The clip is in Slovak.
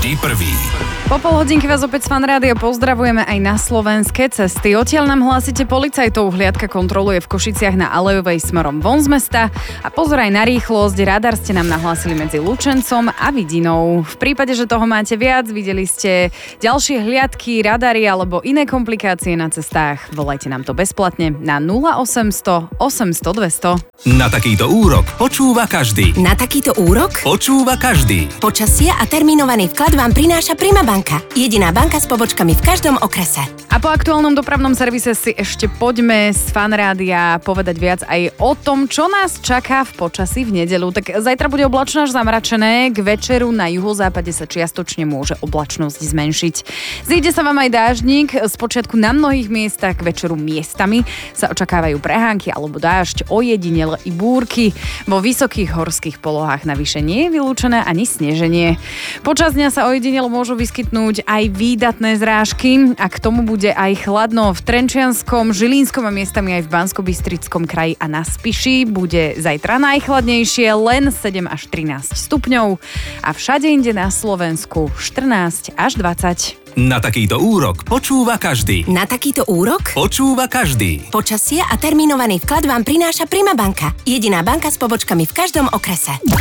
vždy prvý. Po polhodinke vás opäť z Fan Rádia pozdravujeme aj na slovenské cesty. Odtiaľ nám hlásite policajtov. Hliadka kontroluje v Košiciach na Alejovej smerom von z mesta. A pozor aj na rýchlosť. Radar ste nám nahlásili medzi Lučencom a Vidinou. V prípade, že toho máte viac, videli ste ďalšie hliadky, radary alebo iné komplikácie na cestách, volajte nám to bezplatne na 0800 800 200. Na takýto úrok počúva každý. Na takýto úrok? Počúva každý. Počasie a termínovaný vklad vám prináša Prima banka. Jediná banka s pobočkami v každom okrese. A po aktuálnom dopravnom servise si ešte poďme z Fan Rádia povedať viac aj o tom, čo nás čaká v počasí v nedeľu. Tak zajtra bude oblačno až zamračené, k večeru na juhozápade sa čiastočne môže oblačnosť zmenšiť. Zíde sa vám aj dáždnik, spočiatku na mnohých miestach, k večeru miestami sa očakávajú prehánky alebo dážď, ojedinele i búrky. Vo vysokých horských polohách navyše nie je vylúčené ani sneženie. Počas dňa sa ojedinele môžu vyskytnúť aj výdatné zrážky a k tomu bude aj chladno v Trenčianskom, Žilinskom a miestami aj v Banskobystrickom kraji a na Spiši. Bude zajtra najchladnejšie, len 7 až 13 stupňov a všade inde na Slovensku 14 až 20. Na takýto úrok počúva každý. Na takýto úrok? Počúva každý. Počasie a termínovaný vklad vám prináša Prima banka. Jediná banka s pobočkami v každom okrese.